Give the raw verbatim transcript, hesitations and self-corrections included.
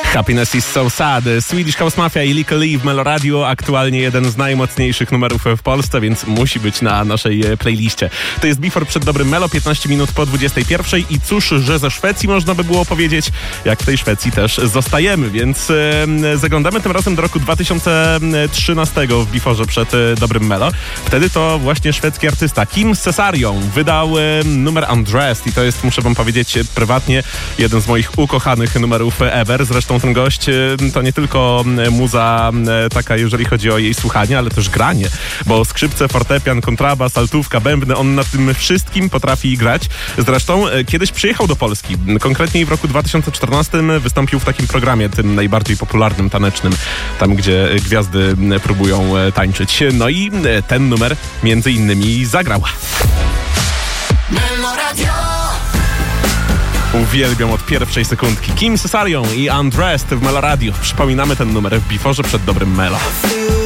Happiness is so sad. Swedish House Mafia i Lykke Li w Meloradio. Aktualnie jeden z najmocniejszych numerów w Polsce, więc musi być na naszej playliście. To jest Before przed dobrym Melo, piętnaście minut po dwudziestej pierwszej i cóż, że ze Szwecji można by było powiedzieć, jak w tej Szwecji też zostajemy, więc e, zaglądamy tym razem do roku dwa tysiące trzynastego w Beforze przed e, dobrym Melo. Wtedy to właśnie szwedzki artysta Kim Cesarion wydał e, numer Undressed i to jest, muszę wam powiedzieć prywatnie, jeden z moich ukochanych numerów ever. Zresztą ten gość to nie tylko muza taka, jeżeli chodzi o jej słuchanie, ale też granie, bo skrzypce, fortepian, kontrabas, altówka, bębny, on na tym wszystkim potrafi grać. Zresztą kiedyś przyjechał do Polski, konkretnie w roku dwa tysiące czternastym wystąpił w takim programie, tym najbardziej popularnym, tanecznym, tam gdzie gwiazdy próbują tańczyć. No i ten numer między innymi zagrał. Uwielbiam od pierwszej sekundki. Kim Cesarion i Undressed w Meloradio. Przypominamy ten numer w Beforze przed dobrym Melo.